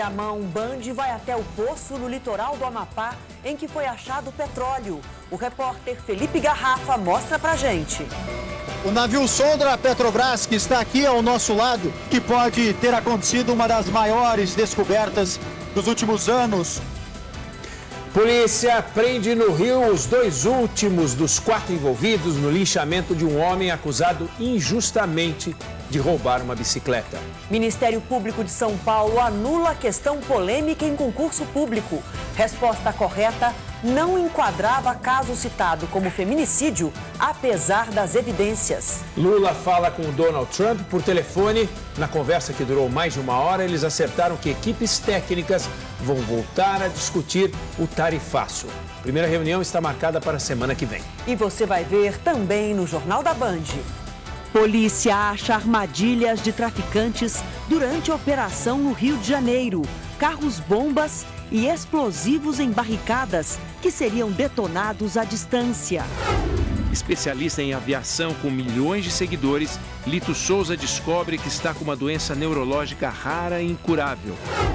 A mão Band vai até o poço no litoral do Amapá, em que foi achado petróleo. O repórter Felipe Garrafa mostra pra gente. O navio sonda Petrobras, que está aqui ao nosso lado, que pode ter acontecido uma das maiores descobertas dos últimos anos. Polícia prende no Rio os 2 últimos dos 4 envolvidos no linchamento de um homem acusado injustamente de roubar uma bicicleta. Ministério Público de São Paulo anula questão polêmica em concurso público. Resposta correta: não enquadrava caso citado como feminicídio, apesar das evidências. Lula fala com o Donald Trump por telefone. Na conversa que durou mais de 1 hora, eles acertaram que equipes técnicas vão voltar a discutir o tarifaço. A primeira reunião está marcada para a semana que vem. E você vai ver também no Jornal da Band. Polícia acha armadilhas de traficantes durante a operação no Rio de Janeiro. Carros-bombas e explosivos em barricadas que seriam detonados à distância. Especialista em aviação com milhões de seguidores, Lito Souza descobre que está com uma doença neurológica rara e incurável.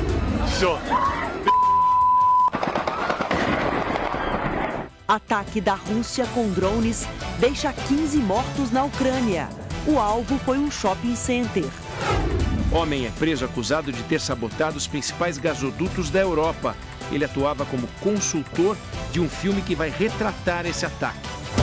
Ataque da Rússia com drones deixa 15 mortos na Ucrânia. O alvo foi um shopping center. Homem é preso acusado de ter sabotado os principais gasodutos da Europa. Ele atuava como consultor de um filme que vai retratar esse ataque.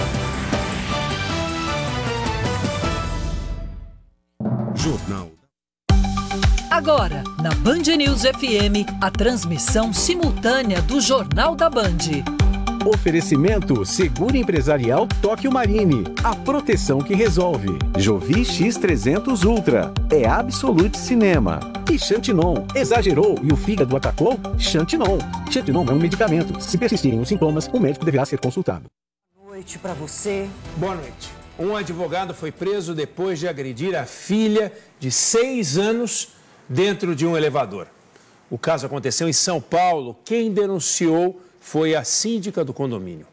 Jornal. Agora, na Band News FM, a transmissão simultânea do Jornal da Band. Oferecimento Seguro Empresarial Tóquio Marine. A proteção que resolve. Jovi X300 Ultra. É Absolute Cinema. E Xantinon. Exagerou e o fígado atacou? Xantinon. Xantinon é um medicamento. Se persistirem os sintomas, o médico deverá ser consultado. Boa noite para você. Boa noite. Um advogado foi preso depois de agredir a filha de 6 anos dentro de um elevador. O caso aconteceu em São Paulo. Quem denunciou foi a síndica do condomínio.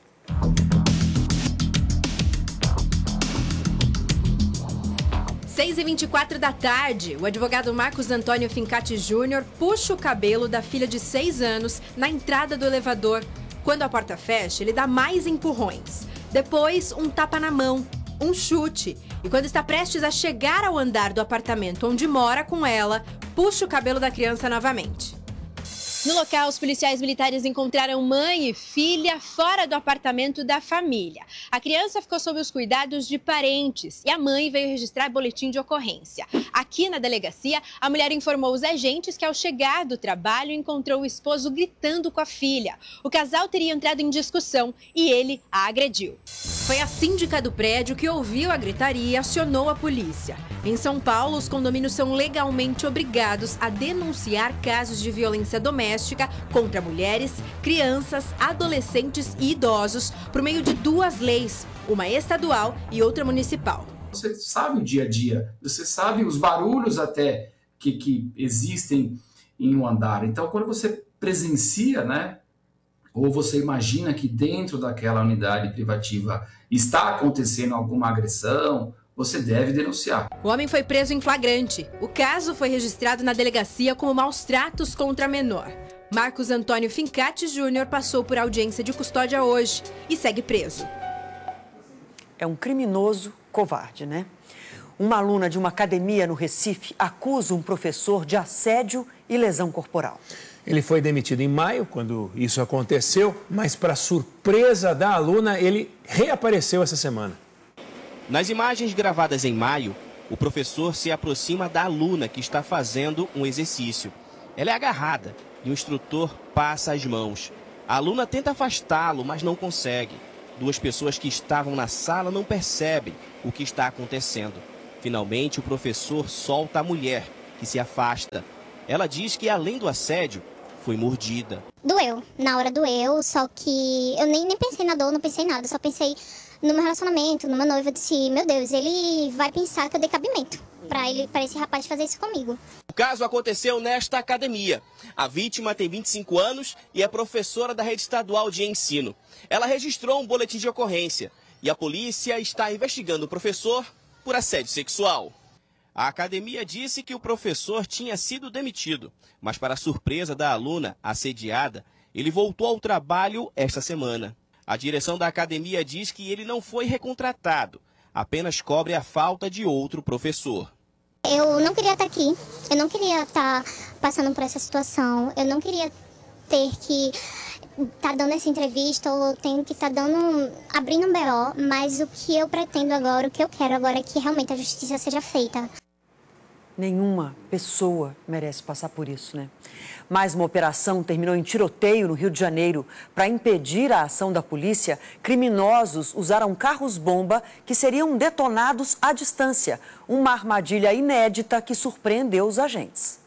Às 6h24 da tarde, o advogado Marcos Antônio Fincati Júnior puxa o cabelo da filha de 6 anos na entrada do elevador. Quando a porta fecha, ele dá mais empurrões. Depois, um tapa na mão, um chute. E quando está prestes a chegar ao andar do apartamento onde mora com ela, puxa o cabelo da criança novamente. No local, os policiais militares encontraram mãe e filha fora do apartamento da família. A criança ficou sob os cuidados de parentes e a mãe veio registrar boletim de ocorrência. Aqui na delegacia, a mulher informou os agentes que ao chegar do trabalho encontrou o esposo gritando com a filha. O casal teria entrado em discussão e ele a agrediu. Foi a síndica do prédio que ouviu a gritaria e acionou a polícia. Em São Paulo, os condomínios são legalmente obrigados a denunciar casos de violência doméstica contra mulheres, crianças, adolescentes e idosos por meio de 2 leis, uma estadual e outra municipal. Você sabe o dia a dia, você sabe os barulhos até que existem em um andar. Então, quando você presencia, né, ou você imagina que dentro daquela unidade privativa está acontecendo alguma agressão, você deve denunciar. O homem foi preso em flagrante. O caso foi registrado na delegacia como maus-tratos contra menor. Marcos Antônio Fincati Júnior passou por audiência de custódia hoje e segue preso. É um criminoso covarde, né? Uma aluna de uma academia no Recife acusa um professor de assédio e lesão corporal. Ele foi demitido em maio, quando isso aconteceu, mas para surpresa da aluna, ele reapareceu essa semana. Nas imagens gravadas em maio, o professor se aproxima da aluna que está fazendo um exercício. Ela é agarrada e o instrutor passa as mãos. A aluna tenta afastá-lo, mas não consegue. 2 pessoas que estavam na sala não percebem o que está acontecendo. Finalmente, o professor solta a mulher, que se afasta. Ela diz que, além do assédio, foi mordida. Doeu. Na hora doeu, só que eu nem pensei na dor, não pensei em nada. Só pensei no meu relacionamento, numa noiva. Eu disse, meu Deus, ele vai pensar que eu dei cabimento para esse rapaz fazer isso comigo. O caso aconteceu nesta academia. A vítima tem 25 anos e é professora da rede estadual de ensino. Ela registrou um boletim de ocorrência e a polícia está investigando o professor por assédio sexual. A academia disse que o professor tinha sido demitido, mas para surpresa da aluna assediada, ele voltou ao trabalho esta semana. A direção da academia diz que ele não foi recontratado, apenas cobre a falta de outro professor. Eu não queria estar aqui, eu não queria estar passando por essa situação, eu não queria ter que estar dando essa entrevista ou tenho que estar abrindo um BO, mas o que eu pretendo agora, o que eu quero agora é que realmente a justiça seja feita. Nenhuma pessoa merece passar por isso, né? Mais uma operação terminou em tiroteio no Rio de Janeiro. Para impedir a ação da polícia, criminosos usaram carros-bomba que seriam detonados à distância. Uma armadilha inédita que surpreendeu os agentes.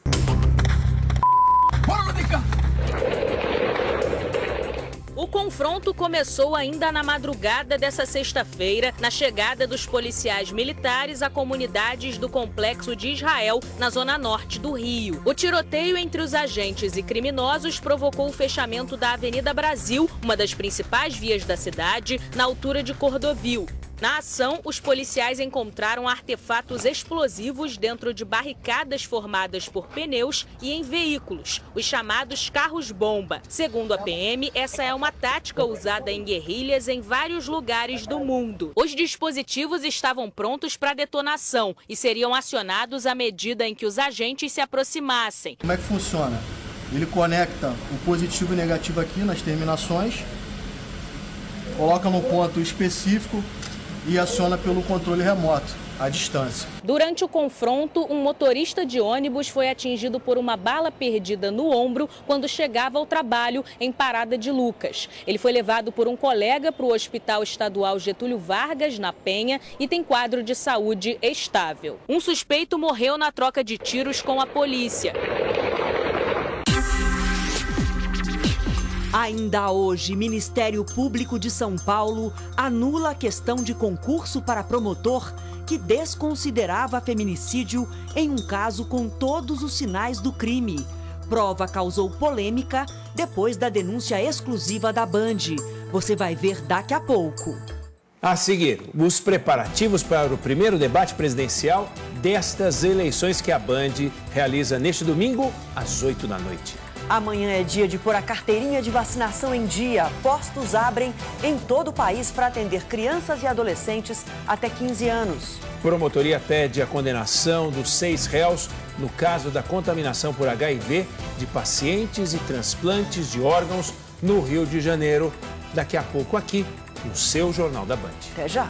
O confronto começou ainda na madrugada dessa sexta-feira, na chegada dos policiais militares a comunidades do Complexo de Israel, na zona norte do Rio. O tiroteio entre os agentes e criminosos provocou o fechamento da Avenida Brasil, uma das principais vias da cidade, na altura de Cordovil. Na ação, os policiais encontraram artefatos explosivos dentro de barricadas formadas por pneus e em veículos, os chamados carros-bomba. Segundo a PM, essa é uma tática usada em guerrilhas em vários lugares do mundo. Os dispositivos estavam prontos para detonação e seriam acionados à medida em que os agentes se aproximassem. Como é que funciona? Ele conecta o positivo e negativo aqui nas terminações, coloca num ponto específico e aciona pelo controle remoto, à distância. Durante o confronto, um motorista de ônibus foi atingido por uma bala perdida no ombro quando chegava ao trabalho em Parada de Lucas. Ele foi levado por um colega para o Hospital Estadual Getúlio Vargas, na Penha, e tem quadro de saúde estável. Um suspeito morreu na troca de tiros com a polícia. Ainda hoje, Ministério Público de São Paulo anula a questão de concurso para promotor que desconsiderava feminicídio em um caso com todos os sinais do crime. Prova causou polêmica depois da denúncia exclusiva da Band. Você vai ver daqui a pouco. A seguir, os preparativos para o primeiro debate presidencial destas eleições que a Band realiza neste domingo, às 8 da noite. Amanhã é dia de pôr a carteirinha de vacinação em dia. Postos abrem em todo o país para atender crianças e adolescentes até 15 anos. Promotoria pede a condenação dos 6 réus no caso da contaminação por HIV de pacientes e transplantes de órgãos no Rio de Janeiro. Daqui a pouco aqui, no seu Jornal da Band. Até já.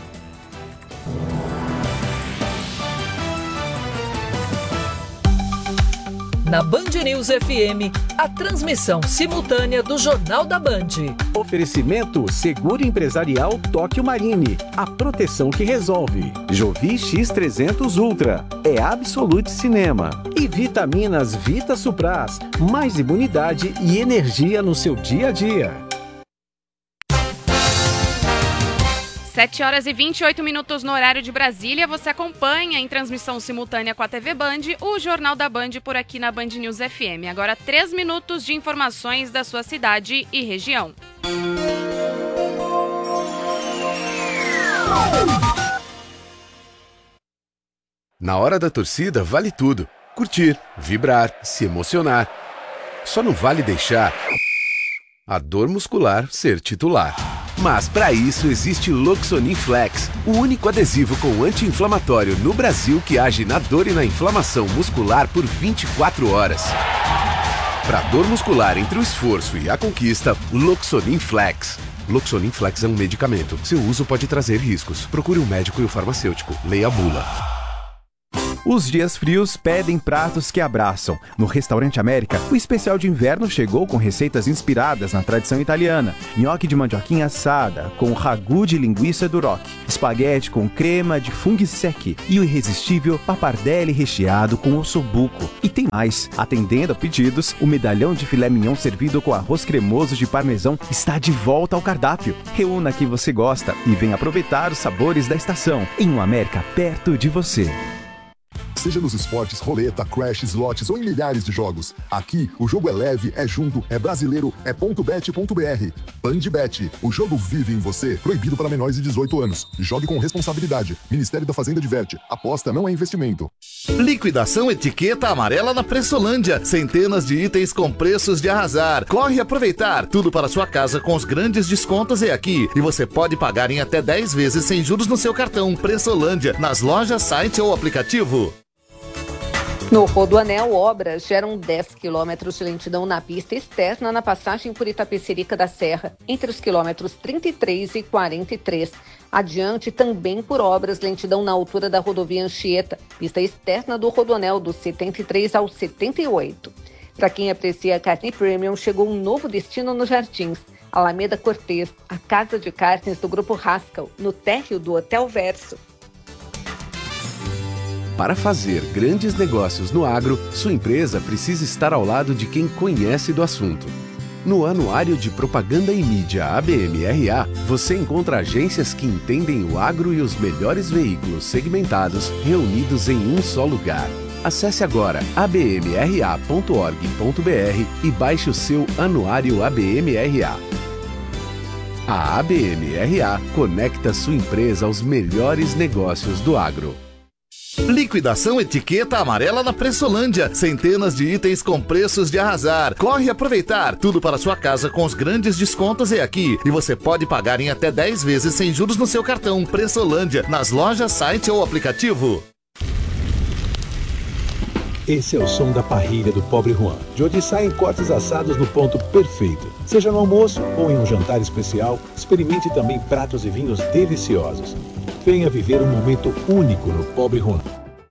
Na Band News FM, a transmissão simultânea do Jornal da Band. Oferecimento Seguro Empresarial Tóquio Marine. A proteção que resolve. Jovi X300 Ultra. É Absolute Cinema. E vitaminas Vita Supras. Mais imunidade e energia no seu dia a dia. 7 horas e 28 minutos no horário de Brasília. Você acompanha em transmissão simultânea com a TV Band o Jornal da Band por aqui na Band News FM. Agora 3 minutos de informações da sua cidade e região. Na hora da torcida vale tudo. Curtir, vibrar, se emocionar. Só não vale deixar a dor muscular ser titular. Mas para isso existe Loxonin Flex, o único adesivo com anti-inflamatório no Brasil que age na dor e na inflamação muscular por 24 horas. Para dor muscular entre o esforço e a conquista, Loxonin Flex. Loxonin Flex é um medicamento. Seu uso pode trazer riscos. Procure um médico e o farmacêutico. Leia a bula. Os dias frios pedem pratos que abraçam. No Restaurante América, o especial de inverno chegou com receitas inspiradas na tradição italiana. Nhoque de mandioquinha assada, com ragu de linguiça Duroc. Espaguete com crema de funghi secchi. E o irresistível pappardelle recheado com ossobuco. E tem mais. Atendendo a pedidos, o medalhão de filé mignon servido com arroz cremoso de parmesão está de volta ao cardápio. Reúna que você gosta e venha aproveitar os sabores da estação. Em um América perto de você. Seja nos esportes, roleta, crash, slots ou em milhares de jogos. Aqui, o jogo é leve, é junto, é brasileiro, é .bet.br. Bandbet, o jogo vive em você. Proibido para menores de 18 anos. Jogue com responsabilidade. Ministério da Fazenda diverte. Aposta não é investimento. Liquidação etiqueta amarela na Pressolândia. Centenas de itens com preços de arrasar. Corre aproveitar. Tudo para sua casa com os grandes descontos é aqui. E você pode pagar em até 10 vezes sem juros no seu cartão. Pressolândia, nas lojas, site ou aplicativo. No Rodoanel, obras geram 10 quilômetros de lentidão na pista externa na passagem por Itapecerica da Serra, entre os quilômetros 33 e 43. Adiante, também por obras, lentidão na altura da rodovia Anchieta, pista externa do Rodoanel do 73 ao 78. Para quem aprecia a carne premium, chegou um novo destino nos Jardins. Alameda Cortês, a casa de carnes do Grupo Haskell, no térreo do Hotel Verso. Para fazer grandes negócios no agro, sua empresa precisa estar ao lado de quem conhece do assunto. No Anuário de Propaganda e Mídia ABMRA, você encontra agências que entendem o agro e os melhores veículos segmentados reunidos em um só lugar. Acesse agora abmra.org.br e baixe o seu Anuário ABMRA. A ABMRA conecta sua empresa aos melhores negócios do agro. Liquidação etiqueta amarela na Pressolândia. Centenas de itens com preços de arrasar. Corre aproveitar. Tudo para sua casa com os grandes descontos é aqui. E você pode pagar em até 10 vezes sem juros no seu cartão. Pressolândia, nas lojas, site ou aplicativo. Esse é o som da parrilha do Pobre Juan, de onde saem cortes assados no ponto perfeito. Seja no almoço ou em um jantar especial, experimente também pratos e vinhos deliciosos. Venha viver um momento único no Pobre Juan.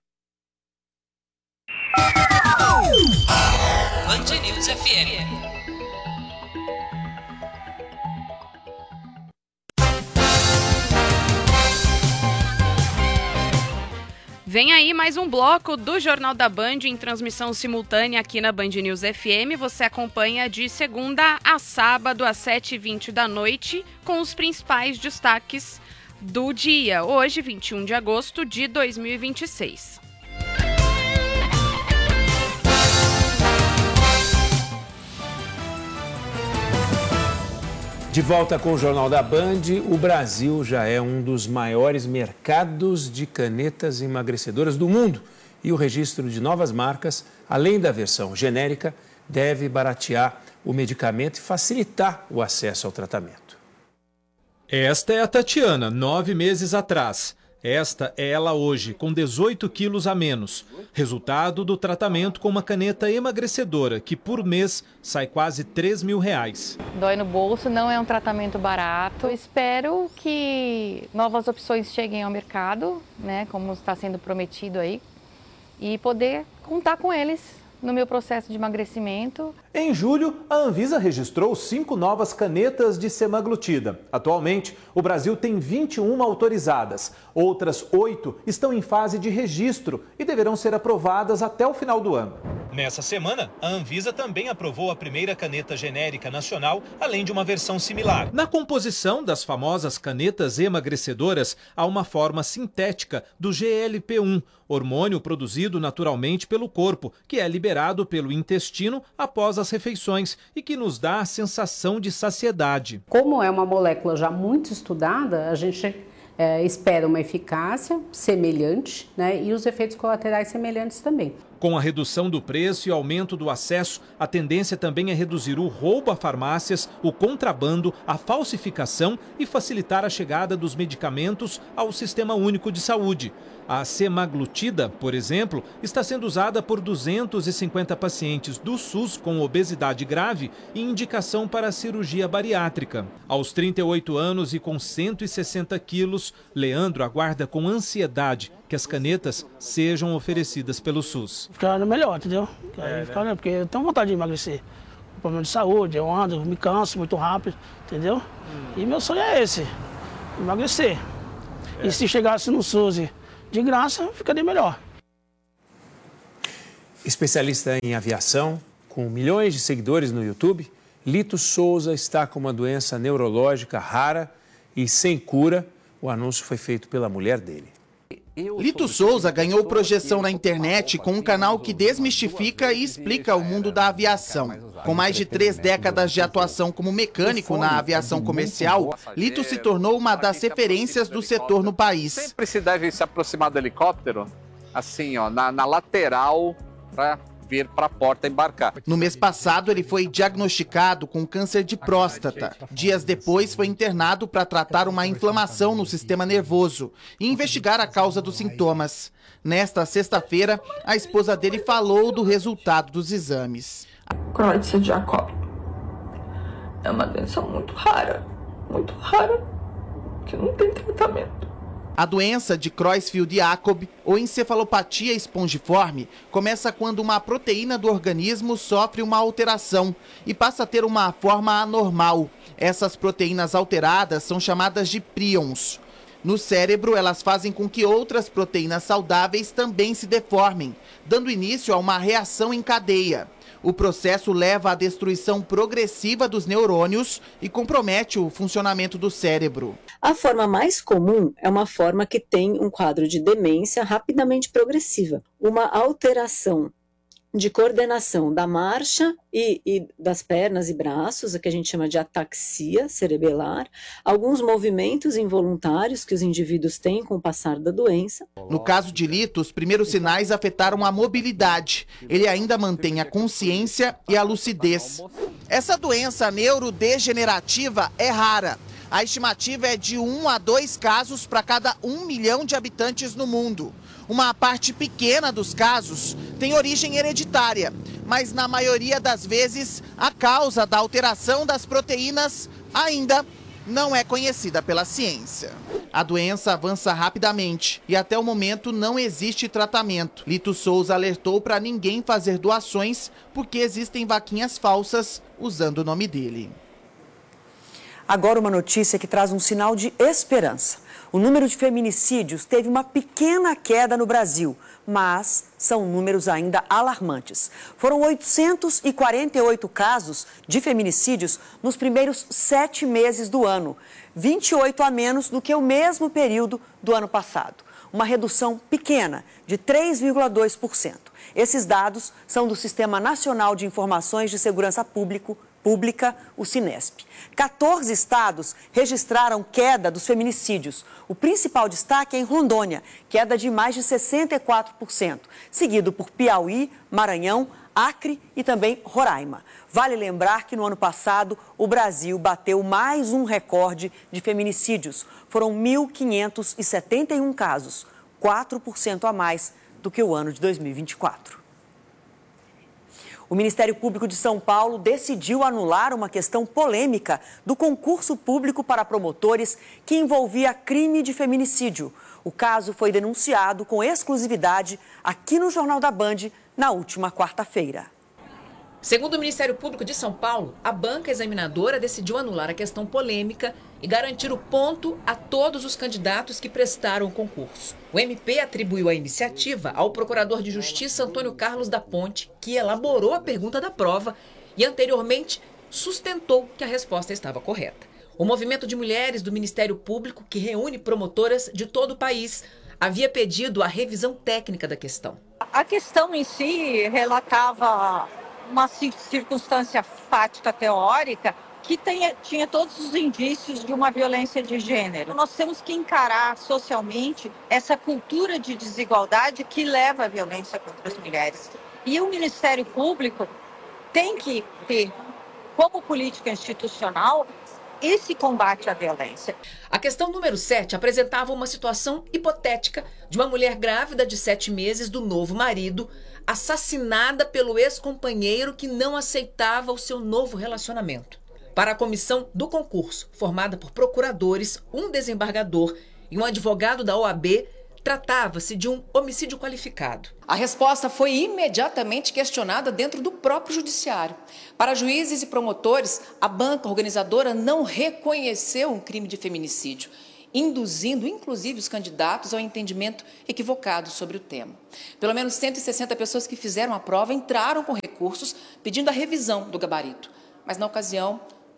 Band News FM. Vem aí mais um bloco do Jornal da Band em transmissão simultânea aqui na Band News FM. Você acompanha de segunda a sábado às 7h20 da noite com os principais destaques do dia. Hoje, 21 de agosto de 2026. De volta com o Jornal da Band, o Brasil já é um dos maiores mercados de canetas emagrecedoras do mundo. E o registro de novas marcas, além da versão genérica, deve baratear o medicamento e facilitar o acesso ao tratamento. Esta é a Tatiana, 9 meses atrás. Esta é ela hoje, com 18 quilos a menos. Resultado do tratamento com uma caneta emagrecedora, que por mês sai quase R$3.000. Dói no bolso, não é um tratamento barato. Eu espero que novas opções cheguem ao mercado, né, como está sendo prometido aí, e poder contar com eles no meu processo de emagrecimento. Em julho, a Anvisa registrou 5 novas canetas de semaglutida. Atualmente, o Brasil tem 21 autorizadas. Outras 8 estão em fase de registro e deverão ser aprovadas até o final do ano. Nessa semana, a Anvisa também aprovou a primeira caneta genérica nacional, além de uma versão similar. Na composição das famosas canetas emagrecedoras, há uma forma sintética do GLP-1, hormônio produzido naturalmente pelo corpo, que é liberado pelo intestino após as refeições e que nos dá a sensação de saciedade. Como é uma molécula já muito estudada, a gente espera uma eficácia semelhante, né, e os efeitos colaterais semelhantes também. Com a redução do preço e aumento do acesso, a tendência também é reduzir o roubo a farmácias, o contrabando, a falsificação e facilitar a chegada dos medicamentos ao Sistema Único de Saúde. A semaglutida, por exemplo, está sendo usada por 250 pacientes do SUS com obesidade grave e indicação para cirurgia bariátrica. Aos 38 anos e com 160 quilos, Leandro aguarda com ansiedade que as canetas sejam oferecidas pelo SUS. Ficando melhor, entendeu? Porque eu tenho vontade de emagrecer. Problema de saúde, eu ando, me canso muito rápido, entendeu? E meu sonho é esse, emagrecer. E se chegasse no SUS de graça, ficaria melhor. Especialista em aviação, com milhões de seguidores no YouTube, Lito Souza está com uma doença neurológica rara e sem cura. O anúncio foi feito pela mulher dele. Lito Souza ganhou projeção na internet com um canal que desmistifica e explica o mundo da aviação. Com mais de 3 décadas de atuação como mecânico na aviação comercial, Lito se tornou uma das referências do setor no país. Sempre se deve se aproximar do helicóptero, assim, ó, na lateral, para vir para a porta embarcar. No mês passado, ele foi diagnosticado com câncer de próstata. Dias depois, foi internado para tratar uma inflamação no sistema nervoso e investigar a causa dos sintomas. Nesta sexta-feira, a esposa dele falou do resultado dos exames. Creutzfeldt-Jakob é uma doença muito rara, que não tem tratamento. A doença de Creutzfeldt-Jakob, ou encefalopatia espongiforme, começa quando uma proteína do organismo sofre uma alteração e passa a ter uma forma anormal. Essas proteínas alteradas são chamadas de prions. No cérebro, elas fazem com que outras proteínas saudáveis também se deformem, dando início a uma reação em cadeia. O processo leva à destruição progressiva dos neurônios e compromete o funcionamento do cérebro. A forma mais comum é uma forma que tem um quadro de demência rapidamente progressiva, uma alteração de coordenação da marcha e das pernas e braços, o que a gente chama de ataxia cerebelar, alguns movimentos involuntários que os indivíduos têm com o passar da doença. No caso de Lito, os primeiros sinais afetaram a mobilidade. Ele ainda mantém a consciência e a lucidez. Essa doença neurodegenerativa é rara. A estimativa é de 1 a 2 casos para cada 1 milhão de habitantes no mundo. Uma parte pequena dos casos tem origem hereditária, mas na maioria das vezes a causa da alteração das proteínas ainda não é conhecida pela ciência. A doença avança rapidamente e até o momento não existe tratamento. Lito Souza alertou para ninguém fazer doações porque existem vaquinhas falsas usando o nome dele. Agora uma notícia que traz um sinal de esperança. O número de feminicídios teve uma pequena queda no Brasil, mas são números ainda alarmantes. Foram 848 casos de feminicídios nos primeiros 7 meses do ano, 28 a menos do que o mesmo período do ano passado. Uma redução pequena, de 3,2%. Esses dados são do Sistema Nacional de Informações de Segurança Pública, o Cinesp. 14 estados registraram queda dos feminicídios. O principal destaque é em Rondônia, queda de mais de 64%, seguido por Piauí, Maranhão, Acre e também Roraima. Vale lembrar que no ano passado o Brasil bateu mais um recorde de feminicídios. Foram 1.571 casos, 4% a mais do que o ano de 2024. O Ministério Público de São Paulo decidiu anular uma questão polêmica do concurso público para promotores que envolvia crime de feminicídio. O caso foi denunciado com exclusividade aqui no Jornal da Band na última quarta-feira. Segundo o Ministério Público de São Paulo, a banca examinadora decidiu anular a questão polêmica e garantir o ponto a todos os candidatos que prestaram o concurso. O MP atribuiu a iniciativa ao Procurador de Justiça Antônio Carlos da Ponte, que elaborou a pergunta da prova e anteriormente sustentou que a resposta estava correta. O movimento de mulheres do Ministério Público, que reúne promotoras de todo o país, havia pedido a revisão técnica da questão. A questão em si relatava uma circunstância fática teórica que tinha todos os indícios de uma violência de gênero. Nós temos que encarar socialmente essa cultura de desigualdade que leva à violência contra as mulheres. E o Ministério Público tem que ter, como política institucional, esse combate à violência. A questão número 7 apresentava uma situação hipotética de uma mulher grávida de 7 meses do novo marido, assassinada pelo ex-companheiro que não aceitava o seu novo relacionamento. Para a comissão do concurso, formada por procuradores, um desembargador e um advogado da OAB, tratava-se de um homicídio qualificado. A resposta foi imediatamente questionada dentro do próprio judiciário. Para juízes e promotores, a banca organizadora não reconheceu um crime de feminicídio, induzindo inclusive os candidatos ao entendimento equivocado sobre o tema. Pelo menos 160 pessoas que fizeram a prova entraram com recursos pedindo a revisão do gabarito, mas na ocasião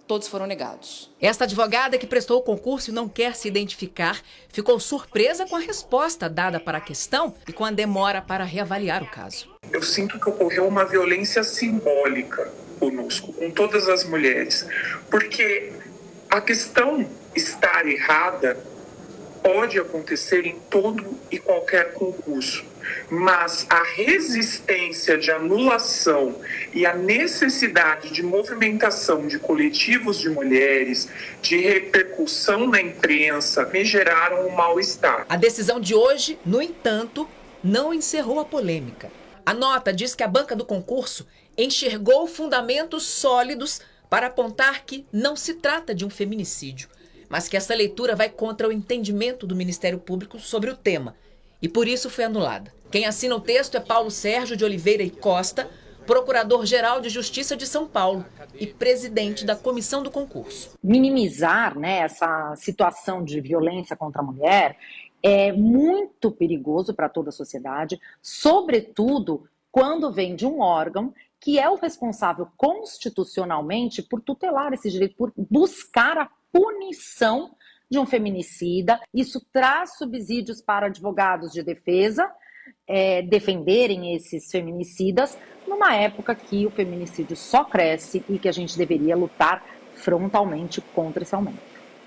todos foram negados. Esta advogada que prestou o concurso e não quer se identificar ficou surpresa com a resposta dada para a questão e com a demora para reavaliar o caso. Eu sinto que ocorreu uma violência simbólica conosco, com todas as mulheres, porque a questão estar errada pode acontecer em todo e qualquer concurso, mas a resistência de anulação e a necessidade de movimentação de coletivos de mulheres, de repercussão na imprensa, me geraram um mal-estar. A decisão de hoje, no entanto, não encerrou a polêmica. A nota diz que a banca do concurso enxergou fundamentos sólidos para apontar que não se trata de um feminicídio, mas que essa leitura vai contra o entendimento do Ministério Público sobre o tema, e por isso foi anulada. Quem assina o texto é Paulo Sérgio de Oliveira e Costa, Procurador-Geral de Justiça de São Paulo e presidente da comissão do concurso. Minimizar, essa situação de violência contra a mulher é muito perigoso para toda a sociedade, sobretudo quando vem de um órgão que é o responsável constitucionalmente por tutelar esse direito, por buscar a punição de um feminicida. Isso traz subsídios para advogados de defesa defenderem esses feminicidas numa época que o feminicídio só cresce e que a gente deveria lutar frontalmente contra esse aumento.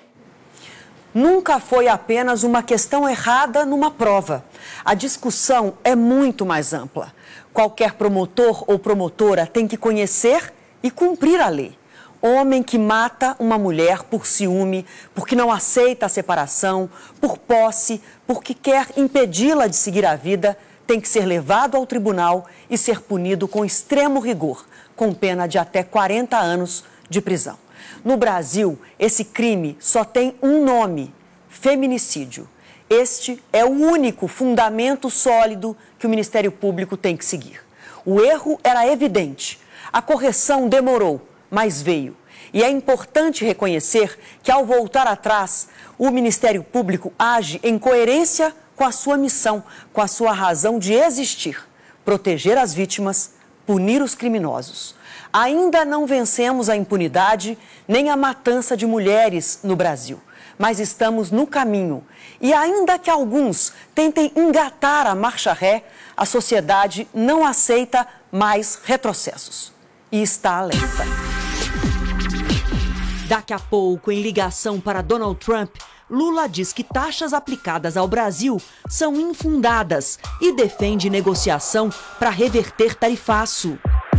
Nunca foi apenas uma questão errada numa prova. A discussão é muito mais ampla. Qualquer promotor ou promotora tem que conhecer e cumprir a lei. Homem que mata uma mulher por ciúme, porque não aceita a separação, por posse, porque quer impedi-la de seguir a vida, tem que ser levado ao tribunal e ser punido com extremo rigor, com pena de até 40 anos de prisão. No Brasil, esse crime só tem um nome: feminicídio. Este é o único fundamento sólido que o Ministério Público tem que seguir. O erro era evidente, a correção demorou, mas veio. E é importante reconhecer que, ao voltar atrás, o Ministério Público age em coerência com a sua missão, com a sua razão de existir: proteger as vítimas, punir os criminosos. Ainda não vencemos a impunidade nem a matança de mulheres no Brasil, mas estamos no caminho. E ainda que alguns tentem engatar a marcha ré, a sociedade não aceita mais retrocessos e está alerta. Daqui a pouco, em ligação para Donald Trump, Lula diz que taxas aplicadas ao Brasil são infundadas e defende negociação para reverter tarifaço.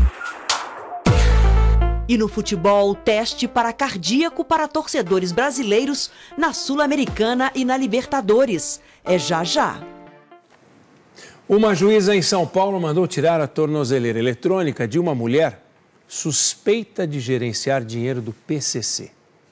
E no futebol, teste para cardíaco para torcedores brasileiros na Sul-Americana e na Libertadores. É já já. Uma juíza em São Paulo mandou tirar a tornozeleira eletrônica de uma mulher suspeita de gerenciar dinheiro do PCC.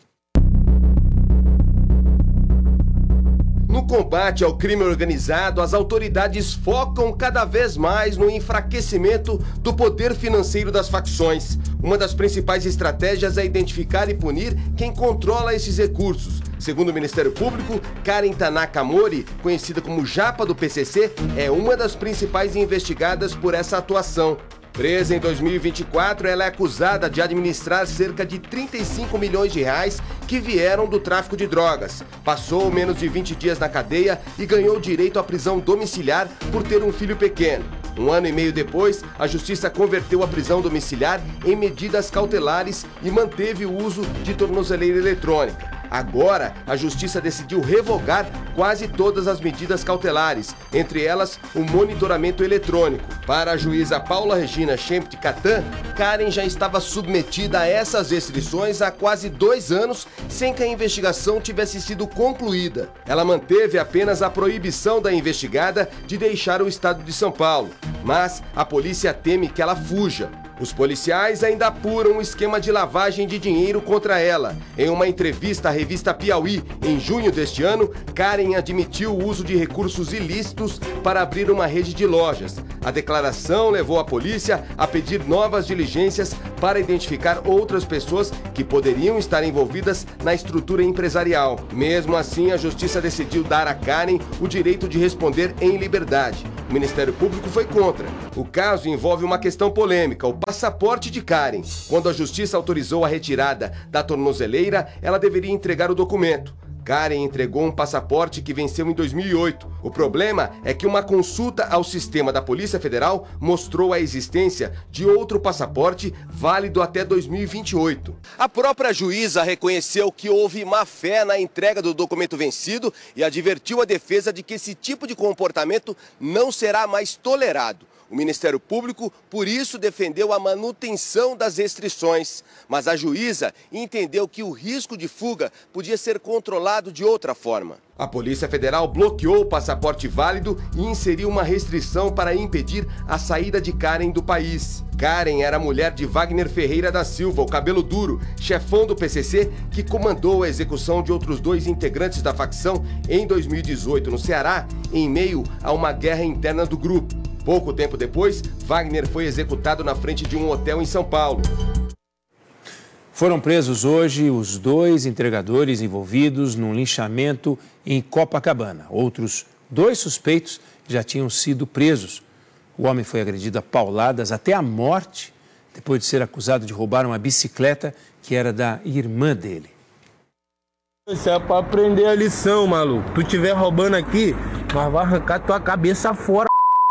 No combate ao crime organizado, as autoridades focam cada vez mais no enfraquecimento do poder financeiro das facções. Uma das principais estratégias é identificar e punir quem controla esses recursos. Segundo o Ministério Público, Karen Tanaka Mori, conhecida como Japa do PCC, é uma das principais investigadas por essa atuação. Presa em 2024, ela é acusada de administrar cerca de 35 milhões de reais que vieram do tráfico de drogas. Passou menos de 20 dias na cadeia e ganhou direito à prisão domiciliar por ter um filho pequeno. Um ano e meio depois, a Justiça converteu a prisão domiciliar em medidas cautelares e manteve o uso de tornozeleira eletrônica. Agora, a Justiça decidiu revogar quase todas as medidas cautelares, entre elas o monitoramento eletrônico. Para a juíza Paula Regina Schempt Catan, Karen já estava submetida a essas restrições há quase 2 anos, sem que a investigação tivesse sido concluída. Ela manteve apenas a proibição da investigada de deixar o estado de São Paulo, mas a polícia teme que ela fuja. Os policiais ainda apuram um esquema de lavagem de dinheiro contra ela. Em uma entrevista à revista Piauí, em junho deste ano, Karen admitiu o uso de recursos ilícitos para abrir uma rede de lojas. A declaração levou a polícia a pedir novas diligências para identificar outras pessoas que poderiam estar envolvidas na estrutura empresarial. Mesmo assim, a Justiça decidiu dar a Karen o direito de responder em liberdade. O Ministério Público foi contra. O caso envolve uma questão polêmica, o passaporte de Karen. Quando a Justiça autorizou a retirada da tornozeleira, ela deveria entregar o documento. Karen entregou um passaporte que venceu em 2008. O problema é que uma consulta ao sistema da Polícia Federal mostrou a existência de outro passaporte válido até 2028. A própria juíza reconheceu que houve má-fé na entrega do documento vencido e advertiu a defesa de que esse tipo de comportamento não será mais tolerado. O Ministério Público, por isso, defendeu a manutenção das restrições, mas a juíza entendeu que o risco de fuga podia ser controlado de outra forma. A Polícia Federal bloqueou o passaporte válido e inseriu uma restrição para impedir a saída de Karen do país. Karen era mulher de Wagner Ferreira da Silva, o cabelo duro, chefão do PCC, que comandou a execução de outros 2 integrantes da facção em 2018 no Ceará, em meio a uma guerra interna do grupo. Pouco tempo depois, Wagner foi executado na frente de um hotel em São Paulo. Foram presos hoje os 2 entregadores envolvidos num linchamento em Copacabana. Outros 2 suspeitos já tinham sido presos. O homem foi agredido a pauladas até a morte, depois de ser acusado de roubar uma bicicleta que era da irmã dele. Isso é pra aprender a lição, maluco. Tu estiver roubando aqui, mas vai arrancar tua cabeça fora.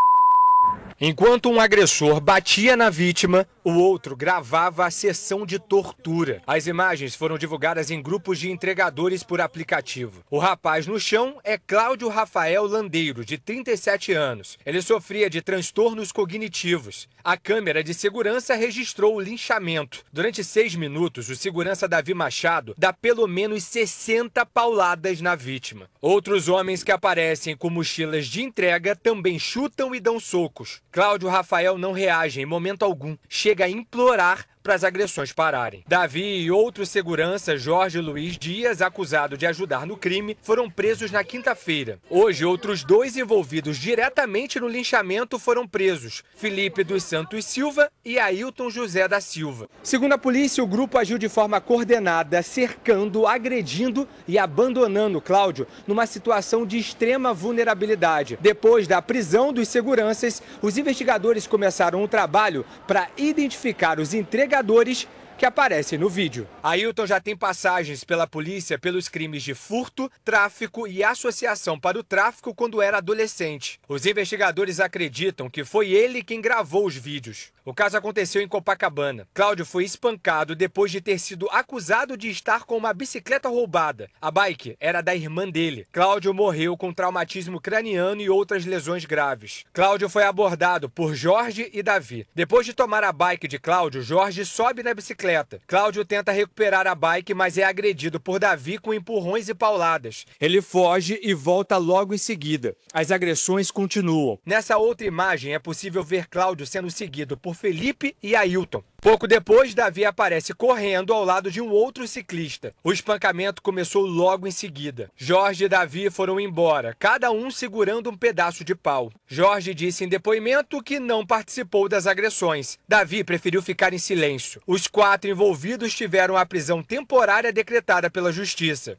Enquanto um agressor batia na vítima, o outro gravava a sessão de tortura. As imagens foram divulgadas em grupos de entregadores por aplicativo. O rapaz no chão é Cláudio Rafael Landeiro, de 37 anos. Ele sofria de transtornos cognitivos. A câmera de segurança registrou o linchamento. Durante 6 minutos, o segurança Davi Machado dá pelo menos 60 pauladas na vítima. Outros homens que aparecem com mochilas de entrega também chutam e dão socos. Cláudio Rafael não reage em momento algum. Chega a implorar para as agressões pararem. Davi e outro segurança, Jorge Luiz Dias, acusado de ajudar no crime, foram presos na quinta-feira. Hoje, outros 2 envolvidos diretamente no linchamento foram presos, Felipe dos Santos Silva e Ailton José da Silva. Segundo a polícia, o grupo agiu de forma coordenada, cercando, agredindo e abandonando Cláudio numa situação de extrema vulnerabilidade. Depois da prisão dos seguranças, os investigadores começaram um trabalho para identificar os entregadores que aparecem no vídeo. Ailton já tem passagens pela polícia pelos crimes de furto, tráfico e associação para o tráfico quando era adolescente. Os investigadores acreditam que foi ele quem gravou os vídeos. O caso aconteceu em Copacabana. Cláudio foi espancado depois de ter sido acusado de estar com uma bicicleta roubada. A bike era da irmã dele. Cláudio morreu com traumatismo craniano e outras lesões graves. Cláudio foi abordado por Jorge e Davi. Depois de tomar a bike de Cláudio, Jorge sobe na bicicleta. Cláudio tenta recuperar a bike, mas é agredido por Davi com empurrões e pauladas. Ele foge e volta logo em seguida. As agressões continuam. Nessa outra imagem é possível ver Cláudio sendo seguido por Felipe e Ailton. Pouco depois, Davi aparece correndo ao lado de um outro ciclista. O espancamento começou logo em seguida. Jorge e Davi foram embora, cada um segurando um pedaço de pau. Jorge disse em depoimento que não participou das agressões. Davi preferiu ficar em silêncio. Os 4 envolvidos tiveram a prisão temporária decretada pela Justiça.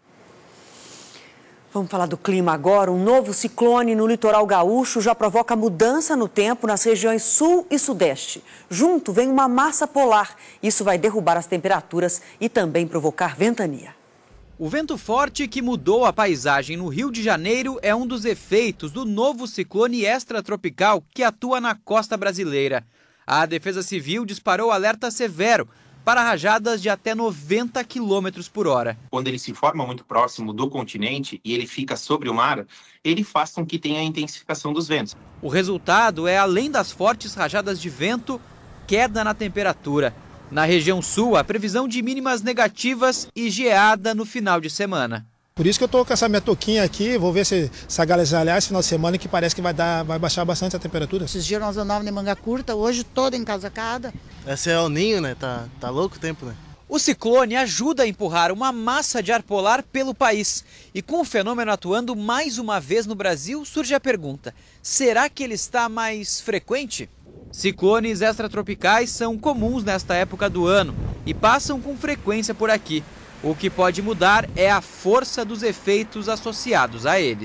Vamos falar do clima agora. Um novo ciclone no litoral gaúcho já provoca mudança no tempo nas regiões sul e sudeste. Junto vem uma massa polar. Isso vai derrubar as temperaturas e também provocar ventania. O vento forte que mudou a paisagem no Rio de Janeiro é um dos efeitos do novo ciclone extratropical que atua na costa brasileira. A Defesa Civil disparou alerta severo para rajadas de até 90 km por hora. Quando ele se forma muito próximo do continente e ele fica sobre o mar, ele faz com que tenha a intensificação dos ventos. O resultado é, além das fortes rajadas de vento, queda na temperatura. Na região sul, a previsão de mínimas negativas e geada no final de semana. Por isso que eu estou com essa minha touquinha aqui, vou ver se agasalhar esse final de semana, que parece que vai baixar bastante a temperatura. Esses dias nós andávamos de manga curta, hoje toda encasacada. Esse é o ninho, né? Tá louco o tempo, né? O ciclone ajuda a empurrar uma massa de ar polar pelo país. E com o fenômeno atuando mais uma vez no Brasil, surge a pergunta: será que ele está mais frequente? Ciclones extratropicais são comuns nesta época do ano e passam com frequência por aqui. O que pode mudar é a força dos efeitos associados a eles.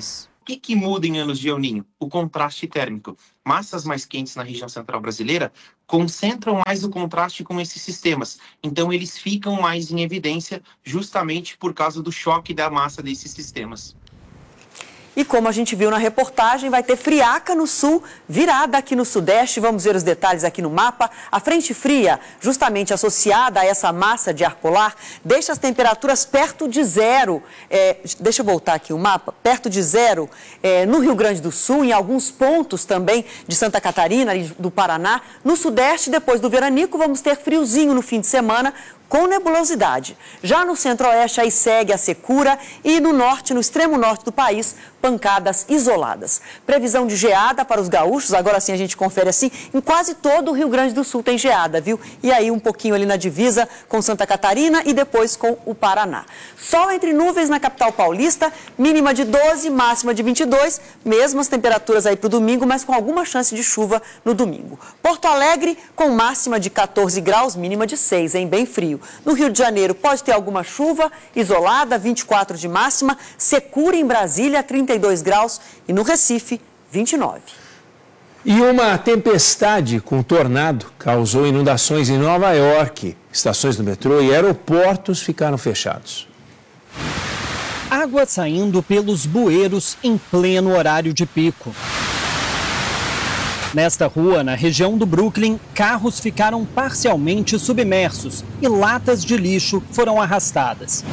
O que muda em anos de El Niño? O contraste térmico. Massas mais quentes na região central brasileira concentram mais o contraste com esses sistemas. Então, eles ficam mais em evidência justamente por causa do choque da massa desses sistemas. E como a gente viu na reportagem, vai ter friaca no sul, virada aqui no sudeste. Vamos ver os detalhes aqui no mapa. A frente fria, justamente associada a essa massa de ar polar, deixa as temperaturas perto de zero. Deixa eu voltar aqui o mapa. Perto de zero no Rio Grande do Sul, em alguns pontos também de Santa Catarina e do Paraná. No sudeste, depois do veranico, vamos ter friozinho no fim de semana, com nebulosidade. Já no centro-oeste, aí segue a secura e no norte, no extremo norte do país, pancadas isoladas. Previsão de geada para os gaúchos, agora sim a gente confere assim, em quase todo o Rio Grande do Sul tem geada, viu? E aí um pouquinho ali na divisa com Santa Catarina e depois com o Paraná. Sol entre nuvens na capital paulista, mínima de 12, máxima de 22, mesmas temperaturas aí para o domingo, mas com alguma chance de chuva no domingo. Porto Alegre com máxima de 14 graus, mínima de 6, hein? Bem frio. No Rio de Janeiro pode ter alguma chuva isolada, 24 de máxima, secura em Brasília, 32 graus e no Recife, 29. E uma tempestade com tornado causou inundações em Nova York. Estações do metrô e aeroportos ficaram fechados. Água saindo pelos bueiros em pleno horário de pico. Nesta rua, na região do Brooklyn, carros ficaram parcialmente submersos e latas de lixo foram arrastadas.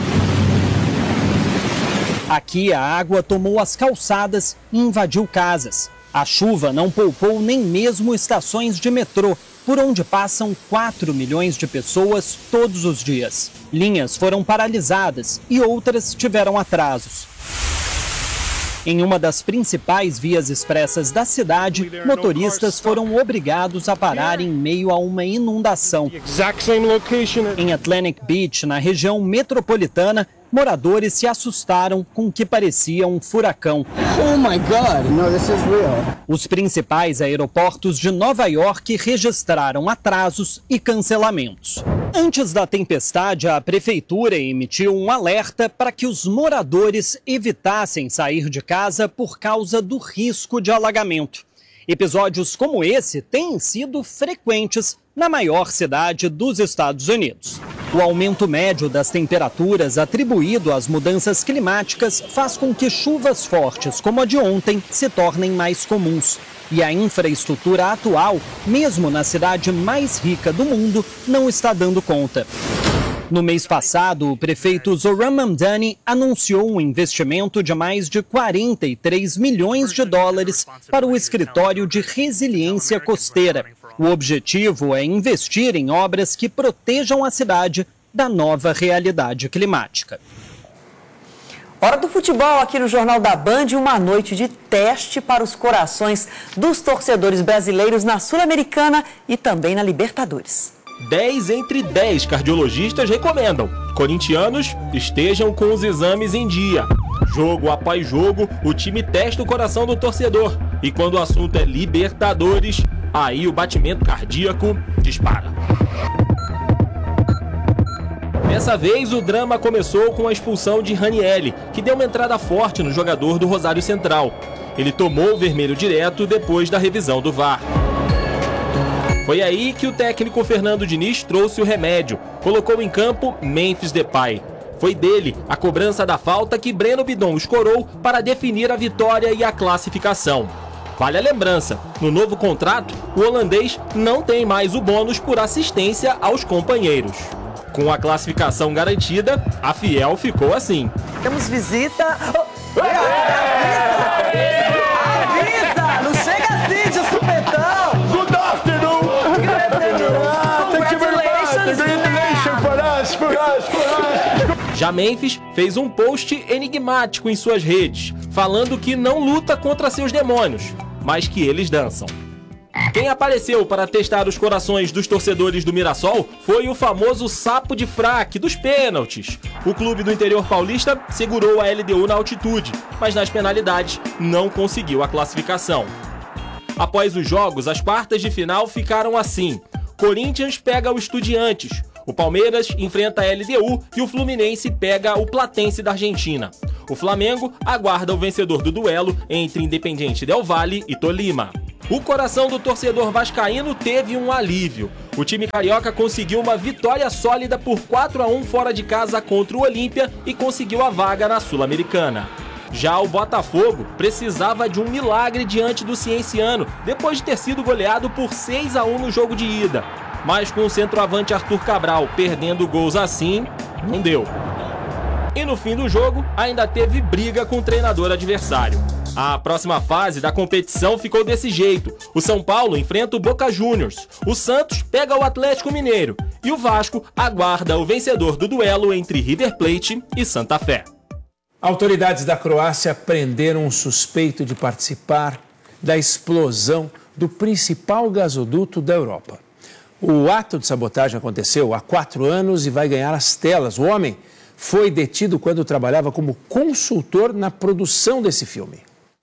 Aqui, a água tomou as calçadas e invadiu casas. A chuva não poupou nem mesmo estações de metrô, por onde passam 4 milhões de pessoas todos os dias. Linhas foram paralisadas e outras tiveram atrasos. Em uma das principais vias expressas da cidade, motoristas foram obrigados a parar em meio a uma inundação. Em Atlantic Beach, na região metropolitana, moradores se assustaram com o que parecia um furacão. Oh my God! No, this is real. Os principais aeroportos de Nova York registraram atrasos e cancelamentos. Antes da tempestade, a prefeitura emitiu um alerta para que os moradores evitassem sair de casa por causa do risco de alagamento. Episódios como esse têm sido frequentes na maior cidade dos Estados Unidos. O aumento médio das temperaturas atribuído às mudanças climáticas faz com que chuvas fortes como a de ontem se tornem mais comuns. E a infraestrutura atual, mesmo na cidade mais rica do mundo, não está dando conta. No mês passado, o prefeito Zoran Mamdani anunciou um investimento de mais de 43 milhões de dólares para o escritório de resiliência costeira. O objetivo é investir em obras que protejam a cidade da nova realidade climática. Hora do futebol aqui no Jornal da Band, uma noite de teste para os corações dos torcedores brasileiros na Sul-Americana e também na Libertadores. 10 entre 10 cardiologistas recomendam: corintianos estejam com os exames em dia. Jogo após jogo, o time testa o coração do torcedor. E quando o assunto é Libertadores, aí o batimento cardíaco dispara. Dessa vez, o drama começou com a expulsão de Ranieri, que deu uma entrada forte no jogador do Rosário Central. Ele tomou o vermelho direto depois da revisão do VAR. Foi aí que o técnico Fernando Diniz trouxe o remédio. Colocou em campo Memphis Depay. Foi dele a cobrança da falta que Breno Bidon escorou para definir a vitória e a classificação. Vale a lembrança, no novo contrato, o holandês não tem mais o bônus por assistência aos companheiros. Com a classificação garantida, a Fiel ficou assim. Temos visita... Avisa! Não chega assim de supetão! Good afternoon! Já Memphis fez um post enigmático em suas redes, falando que não luta contra seus demônios, mas que eles dançam. Quem apareceu para testar os corações dos torcedores do Mirassol foi o famoso sapo de fraque dos pênaltis. O clube do interior paulista segurou a LDU na altitude, mas nas penalidades não conseguiu a classificação. Após os jogos, as quartas de final ficaram assim. Corinthians pega o Estudiantes. O Palmeiras enfrenta a LDU e o Fluminense pega o Platense da Argentina. O Flamengo aguarda o vencedor do duelo entre Independiente Del Valle e Tolima. O coração do torcedor vascaíno teve um alívio. O time carioca conseguiu uma vitória sólida por 4-1 fora de casa contra o Olímpia e conseguiu a vaga na Sul-Americana. Já o Botafogo precisava de um milagre diante do Cienciano, depois de ter sido goleado por 6-1 no jogo de ida. Mas com o centroavante Arthur Cabral perdendo gols assim, não deu. E no fim do jogo, ainda teve briga com o treinador adversário. A próxima fase da competição ficou desse jeito. O São Paulo enfrenta o Boca Juniors, o Santos pega o Atlético Mineiro e o Vasco aguarda o vencedor do duelo entre River Plate e Santa Fé. Autoridades da Croácia prenderam um suspeito de participar da explosão do principal gasoduto da Europa. O ato de sabotagem aconteceu há 4 anos e vai ganhar as telas. O homem foi detido quando trabalhava como consultor na produção desse filme.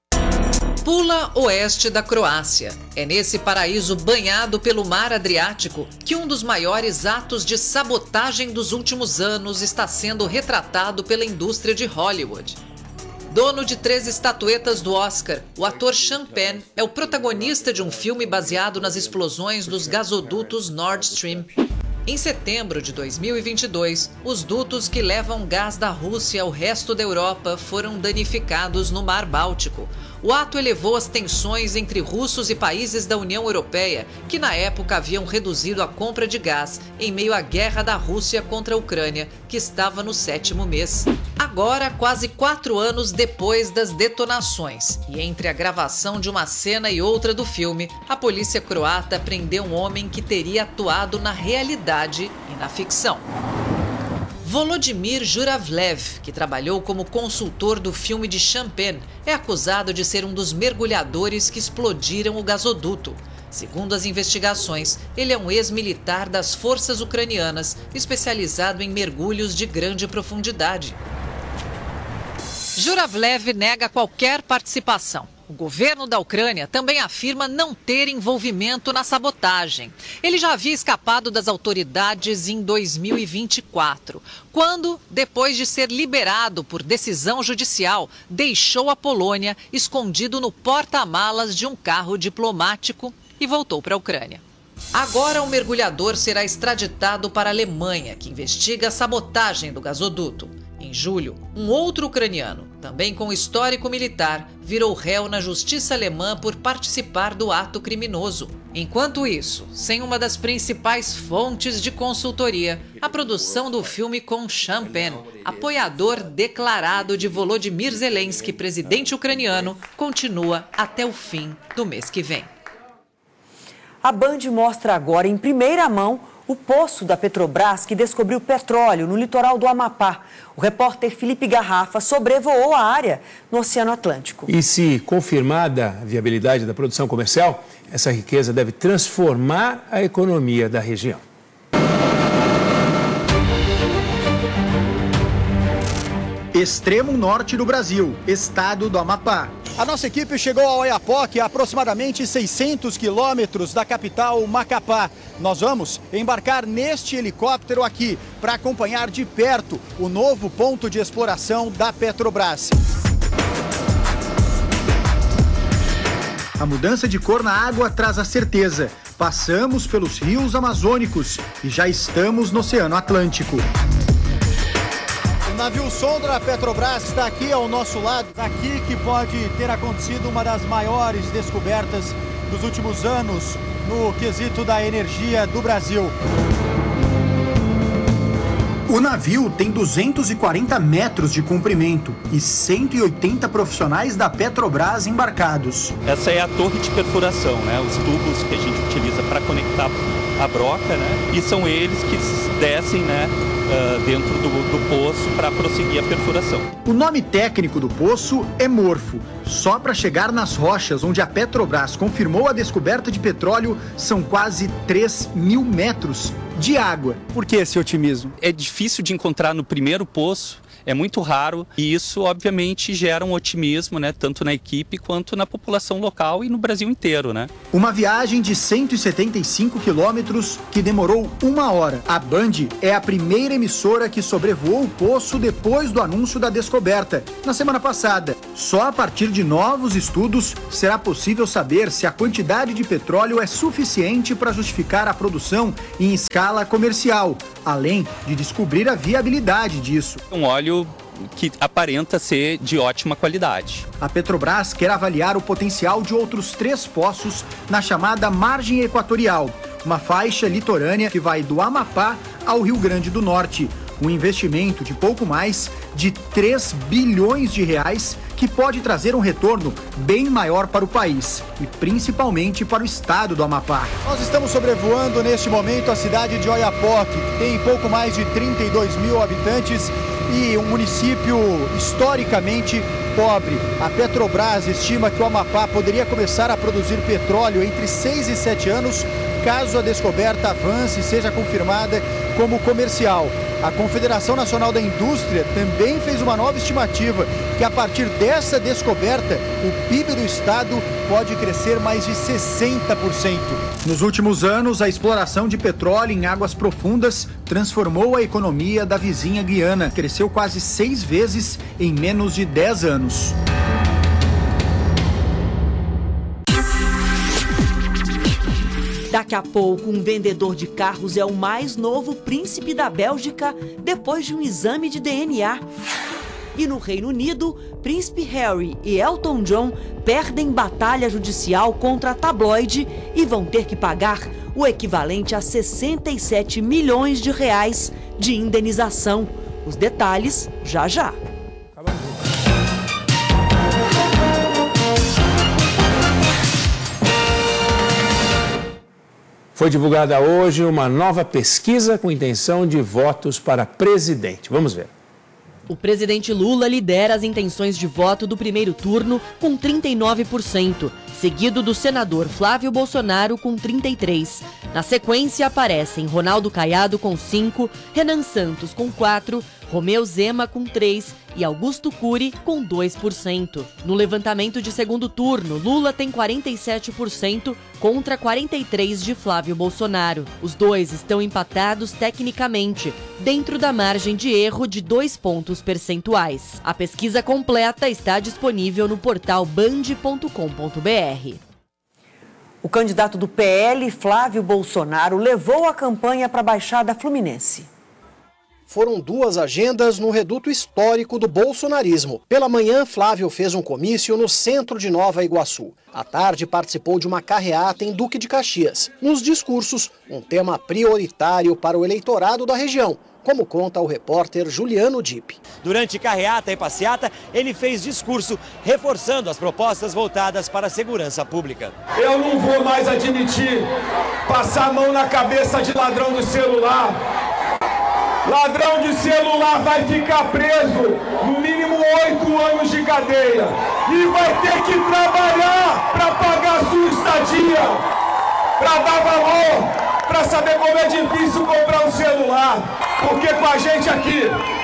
Pula oeste da Croácia. É nesse paraíso banhado pelo mar Adriático que um dos maiores atos de sabotagem dos últimos anos está sendo retratado pela indústria de Hollywood. Dono de 3 estatuetas do Oscar, o ator Sean Penn é o protagonista de um filme baseado nas explosões dos gasodutos Nord Stream. Em setembro de 2022, os dutos que levam gás da Rússia ao resto da Europa foram danificados no Mar Báltico. O ato elevou as tensões entre russos e países da União Europeia, que na época haviam reduzido a compra de gás em meio à guerra da Rússia contra a Ucrânia, que estava no 7º mês. Agora, quase 4 anos depois das detonações, e entre a gravação de uma cena e outra do filme, a polícia croata prendeu um homem que teria atuado na realidade e na ficção. Volodymyr Juravlev, que trabalhou como consultor do filme de Sean Penn, é acusado de ser um dos mergulhadores que explodiram o gasoduto. Segundo as investigações, ele é um ex-militar das forças ucranianas, especializado em mergulhos de grande profundidade. Juravlev nega qualquer participação. O governo da Ucrânia também afirma não ter envolvimento na sabotagem. Ele já havia escapado das autoridades em 2024, quando, depois de ser liberado por decisão judicial, deixou a Polônia escondido no porta-malas de um carro diplomático e voltou para a Ucrânia. Agora o mergulhador será extraditado para a Alemanha, que investiga a sabotagem do gasoduto. Em julho, um outro ucraniano, também com histórico militar, virou réu na justiça alemã por participar do ato criminoso. Enquanto isso, sem uma das principais fontes de consultoria, a produção do filme com Sean Penn, apoiador declarado de Volodymyr Zelensky, presidente ucraniano, continua até o fim do mês que vem. A Band mostra agora, em primeira mão, o poço da Petrobras que descobriu petróleo no litoral do Amapá. O repórter Felipe Garrafa sobrevoou a área no Oceano Atlântico. E se confirmada a viabilidade da produção comercial, essa riqueza deve transformar a economia da região. Extremo norte do Brasil, estado do Amapá. A nossa equipe chegou ao Oiapoque, a aproximadamente 600 quilômetros da capital Macapá. Nós vamos embarcar neste helicóptero aqui para acompanhar de perto o novo ponto de exploração da Petrobras. A mudança de cor na água traz a certeza. Passamos pelos rios amazônicos e já estamos no Oceano Atlântico. O navio sonda da Petrobras está aqui ao nosso lado. Aqui que pode ter acontecido uma das maiores descobertas dos últimos anos no quesito da energia do Brasil. O navio tem 240 metros de comprimento e 180 profissionais da Petrobras embarcados. Essa é a torre de perfuração, né? Os tubos que a gente utiliza para conectar a broca, né? E são eles que descem, né, dentro do poço para prosseguir a perfuração. O nome técnico do poço é Morfo. Só para chegar nas rochas onde a Petrobras confirmou a descoberta de petróleo são quase 3.000 metros de água. Por que esse otimismo? É difícil de encontrar no primeiro poço é muito raro e isso obviamente gera um otimismo, né, tanto na equipe quanto na população local e no Brasil inteiro, né? Uma viagem de 175 quilômetros que demorou 1 hora. A Band é a primeira emissora que sobrevoou o poço depois do anúncio da descoberta, na semana passada. Só a partir de novos estudos será possível saber se a quantidade de petróleo é suficiente para justificar a produção em escala comercial, além de descobrir a viabilidade disso. Um óleo que aparenta ser de ótima qualidade. A Petrobras quer avaliar o potencial de outros 3 poços na chamada margem equatorial, uma faixa litorânea que vai do Amapá ao Rio Grande do Norte. Um investimento de pouco mais de 3 bilhões de reais que pode trazer um retorno bem maior para o país e principalmente para o estado do Amapá. Nós estamos sobrevoando neste momento a cidade de Oiapoque, que tem pouco mais de 32 mil habitantes e um município historicamente pobre. A Petrobras estima que o Amapá poderia começar a produzir petróleo entre 6 e 7 anos, caso a descoberta avance e seja confirmada como comercial. A Confederação Nacional da Indústria também fez uma nova estimativa que a partir dessa descoberta, o PIB do estado pode crescer mais de 60%. Nos últimos anos, a exploração de petróleo em águas profundas transformou a economia da vizinha Guiana. Cresceu quase 6 vezes em menos de 10 anos. Daqui a pouco, um vendedor de carros é o mais novo príncipe da Bélgica depois de um exame de DNA. E no Reino Unido, Príncipe Harry e Elton John perdem batalha judicial contra a tabloide e vão ter que pagar o equivalente a 67 milhões de reais de indenização. Os detalhes já já. Foi divulgada hoje uma nova pesquisa com intenção de votos para presidente. Vamos ver. O presidente Lula lidera as intenções de voto do primeiro turno com 39%, seguido do senador Flávio Bolsonaro com 33%. Na sequência aparecem Ronaldo Caiado com 5%, Renan Santos com 4%, Romeu Zema com 3% e Augusto Cury com 2%. No levantamento de segundo turno, Lula tem 47% contra 43% de Flávio Bolsonaro. Os dois estão empatados tecnicamente, dentro da margem de erro de 2 pontos percentuais. A pesquisa completa está disponível no portal band.com.br. O candidato do PL, Flávio Bolsonaro, levou a campanha para a Baixada Fluminense. Foram 2 agendas no reduto histórico do bolsonarismo. Pela manhã, Flávio fez um comício no centro de Nova Iguaçu. À tarde, participou de uma carreata em Duque de Caxias. Nos discursos, um tema prioritário para o eleitorado da região, como conta o repórter Juliano Dipp. Durante carreata e passeata, ele fez discurso reforçando as propostas voltadas para a segurança pública. Eu não vou mais admitir passar a mão na cabeça de ladrão de celular. Ladrão de celular vai ficar preso no mínimo 8 anos de cadeia e vai ter que trabalhar para pagar a sua estadia, para dar valor, para saber como é difícil comprar um celular. Porque com a gente aqui,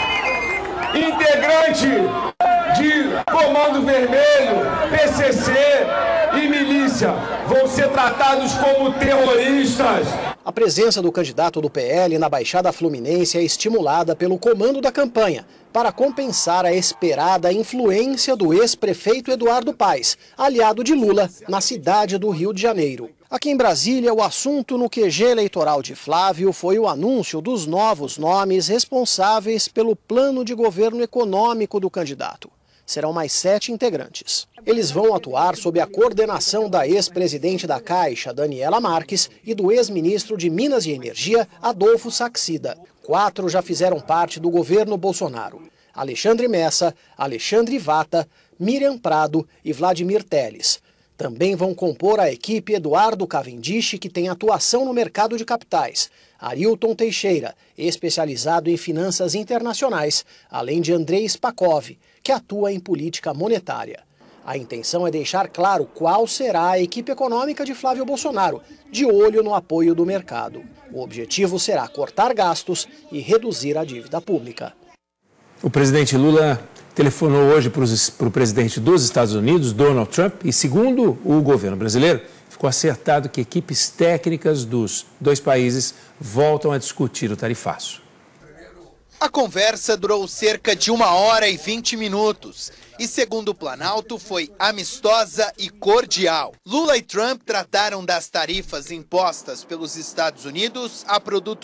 integrante de Comando Vermelho, PCC e milícia vão ser tratados como terroristas. A presença do candidato do PL na Baixada Fluminense é estimulada pelo comando da campanha, para compensar a esperada influência do ex-prefeito Eduardo Paes, aliado de Lula, na cidade do Rio de Janeiro. Aqui em Brasília, o assunto no QG eleitoral de Flávio foi o anúncio dos novos nomes responsáveis pelo plano de governo econômico do candidato. Serão mais 7 integrantes. Eles vão atuar sob a coordenação da ex-presidente da Caixa, Daniela Marques, e do ex-ministro de Minas e Energia, Adolfo Saxida. 4 já fizeram parte do governo Bolsonaro: Alexandre Messa, Alexandre Vata, Miriam Prado e Vladimir Telles. Também vão compor a equipe Eduardo Cavendish, que tem atuação no mercado de capitais, Arilton Teixeira, especializado em finanças internacionais, além de Andrei Spakov, que atua em política monetária. A intenção é deixar claro qual será a equipe econômica de Flávio Bolsonaro, de olho no apoio do mercado. O objetivo será cortar gastos e reduzir a dívida pública. O presidente Lula telefonou hoje para o presidente dos Estados Unidos, Donald Trump, e segundo o governo brasileiro, ficou acertado que equipes técnicas dos dois países voltam a discutir o tarifaço. A conversa durou cerca de 1h20 e, segundo o Planalto, foi amistosa e cordial. Lula e Trump trataram das tarifas impostas pelos Estados Unidos a produtos